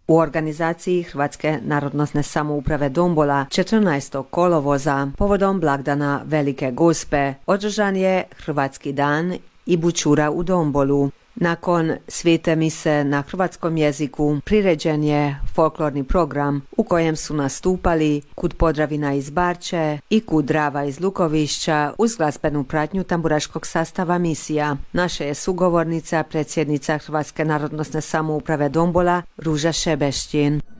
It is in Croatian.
U organizaciji Hrvatske narodnosne samouprave Dombola 14. kolovoza povodom blagdana Velike Gospe održan je Hrvatski dan i bućura u Dombolu. Nakon svete mise na hrvatskom jeziku priređen je folklorni program u kojem su nastupali Kud Podravina iz Barče i Kud Drava iz Lukovišća uz glazbenu pratnju tamburaškog sastava misija. Naša je sugovornica, predsjednica Hrvatske narodnosne samouprave Dombola, Ruža Šebešćin.